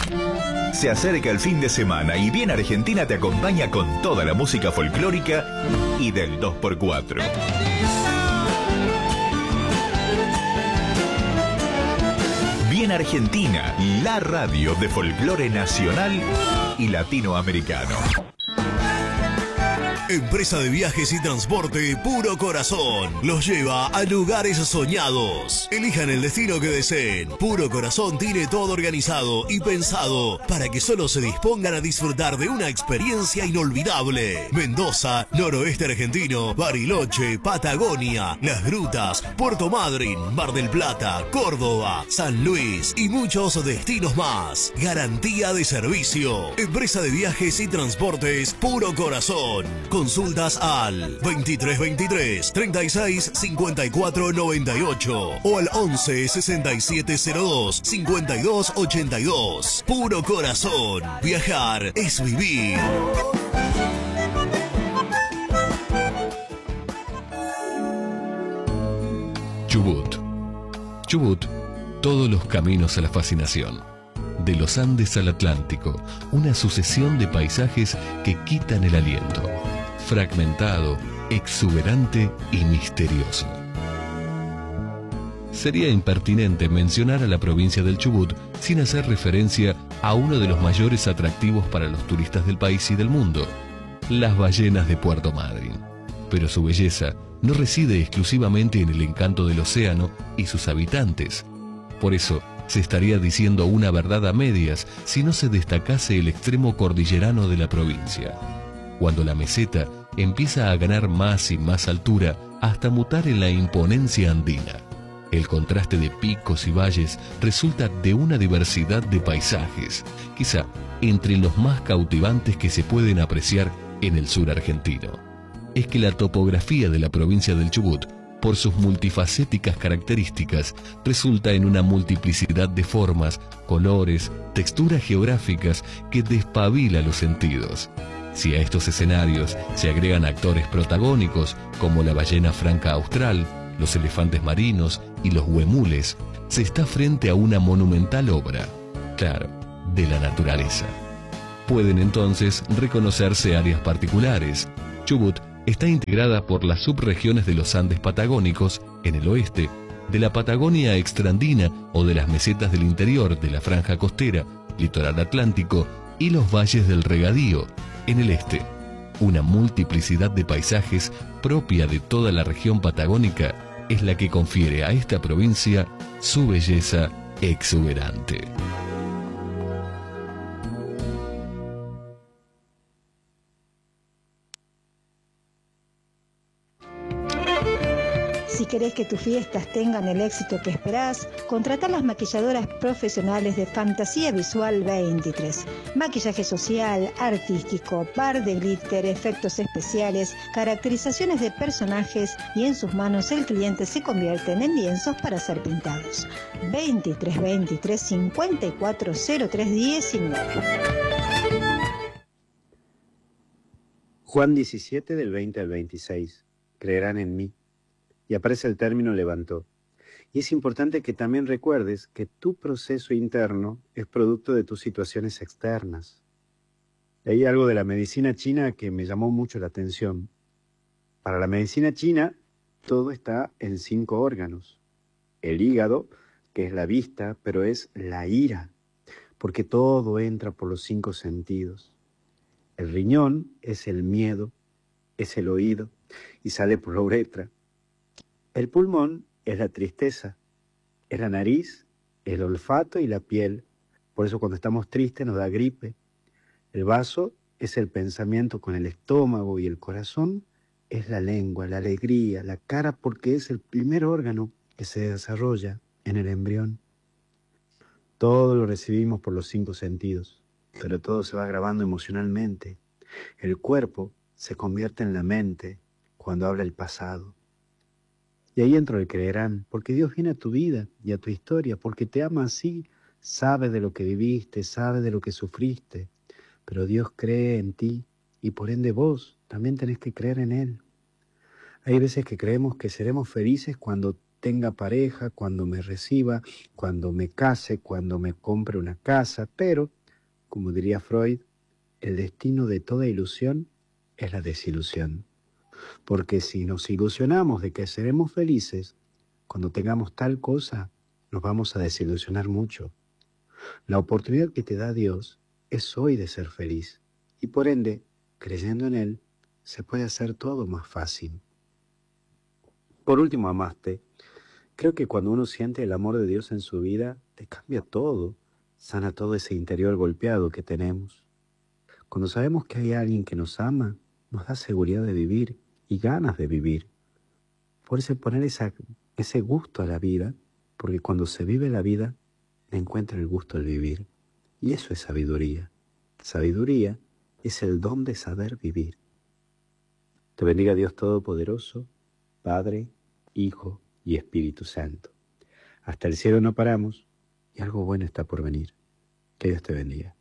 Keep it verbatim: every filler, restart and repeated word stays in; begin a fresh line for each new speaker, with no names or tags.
Se acerca el fin de semana y Bien Argentina te acompaña con toda la música folclórica y del dos por cuatro. Bien Argentina, la radio de folclore nacional y latinoamericano.
Empresa de viajes y transporte Puro Corazón los lleva a lugares soñados. Elijan el destino que deseen. Puro Corazón tiene todo organizado y pensado para que solo se dispongan a disfrutar de una experiencia inolvidable. Mendoza, noroeste argentino, Bariloche, Patagonia, Las Grutas, Puerto Madryn, Mar del Plata, Córdoba, San Luis y muchos destinos más. Garantía de servicio. Empresa de viajes y transportes Puro Corazón. Consultas al veintitrés veintitrés, treinta y seis, cincuenta y cuatro noventa y ocho o al once, sesenta y siete cero dos, cincuenta y dos ochenta y dos. Puro Corazón. Viajar es vivir.
Chubut. Chubut, todos los caminos a la fascinación. De los Andes al Atlántico, una sucesión de paisajes que quitan el aliento. Fragmentado, exuberante y misterioso. Sería impertinente mencionar a la provincia del Chubut sin hacer referencia a uno de los mayores atractivos para los turistas del país y del mundo, las ballenas de Puerto Madryn. Pero su belleza no reside exclusivamente en el encanto del océano y sus habitantes. Por eso, se estaría diciendo una verdad a medias si no se destacase el extremo cordillerano de la provincia. Cuando la meseta empieza a ganar más y más altura hasta mutar en la imponencia andina. El contraste de picos y valles resulta de una diversidad de paisajes, quizá entre los más cautivantes que se pueden apreciar en el sur argentino. Es que la topografía de la provincia del Chubut, por sus multifacéticas características, resulta en una multiplicidad de formas, colores, texturas geográficas que despabila los sentidos. Si a estos escenarios se agregan actores protagónicos como la ballena franca austral, los elefantes marinos y los huemules, se está frente a una monumental obra, claro, de la naturaleza. Pueden entonces reconocerse áreas particulares. Chubut está integrada por las subregiones de los Andes patagónicos en el oeste, de la Patagonia extraandina o de las mesetas del interior de la franja costera, litoral atlántico y los valles del regadío en el este. Una multiplicidad de paisajes propia de toda la región patagónica es la que confiere a esta provincia su belleza exuberante.
Si querés que tus fiestas tengan el éxito que esperás, contratá a las maquilladoras profesionales de Fantasía Visual veintitrés. Maquillaje social, artístico, par de glitter, efectos especiales, caracterizaciones de personajes y en sus manos el cliente se convierten en lienzos para ser pintados. veintitrés veintitrés, cincuenta y cuatro cero tres diecinueve.
Juan diecisiete del veinte al veintiséis. Creerán en mí. Y aparece el término levantó. Y es importante que también recuerdes que tu proceso interno es producto de tus situaciones externas. Leí algo de la medicina china que me llamó mucho la atención. Para la medicina china, todo está en cinco órganos. El hígado, que es la vista, pero es la ira, porque todo entra por los cinco sentidos. El riñón es el miedo, es el oído, y sale por la uretra. El pulmón es la tristeza, es la nariz, el olfato y la piel. Por eso cuando estamos tristes nos da gripe. El vaso es el pensamiento con el estómago y el corazón es la lengua, la alegría, la cara, porque es el primer órgano que se desarrolla en el embrión. Todo lo recibimos por los cinco sentidos, pero todo se va grabando emocionalmente. El cuerpo se convierte en la mente cuando habla el pasado. Y ahí entra el creerán, porque Dios viene a tu vida y a tu historia, porque te ama así, sabe de lo que viviste, sabe de lo que sufriste, pero Dios cree en ti y por ende vos también tenés que creer en Él. Hay veces que creemos que seremos felices cuando tenga pareja, cuando me reciba, cuando me case, cuando me compre una casa, pero Como diría Freud, el destino de toda ilusión es la desilusión. Porque si nos ilusionamos de que seremos felices, cuando tengamos tal cosa, nos vamos a desilusionar mucho. La oportunidad que te da Dios es hoy de ser feliz. Y por ende, creyendo en Él, se puede hacer todo más fácil. Por último, amaste. Creo que cuando uno siente el amor de Dios en su vida, te cambia todo, sana todo ese interior golpeado que tenemos. Cuando sabemos que hay alguien que nos ama, nos da seguridad de vivir y ganas de vivir. Por eso poner esa, ese gusto a la vida, porque cuando se vive la vida, le encuentra el gusto al vivir. Y eso es sabiduría. Sabiduría es el don de saber vivir. Te bendiga Dios Todopoderoso, Padre, Hijo y Espíritu Santo. Hasta el cielo no paramos y algo bueno está por venir. Que Dios te bendiga.